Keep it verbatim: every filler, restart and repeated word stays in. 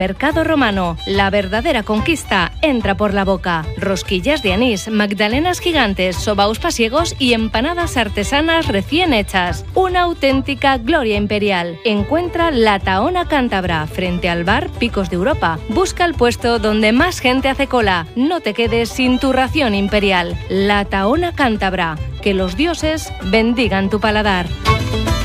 Mercado Romano, la verdadera conquista entra por la boca. Rosquillas de anís, magdalenas gigantes, sobaos pasiegos y empanadas artesanas recién hechas. Una auténtica gloria imperial. Encuentra La Tahona Cántabra frente al bar Picos de Europa. Busca el puesto donde más gente hace cola. No te quedes sin tu ración imperial. La Tahona Cántabra. Que los dioses bendigan tu paladar.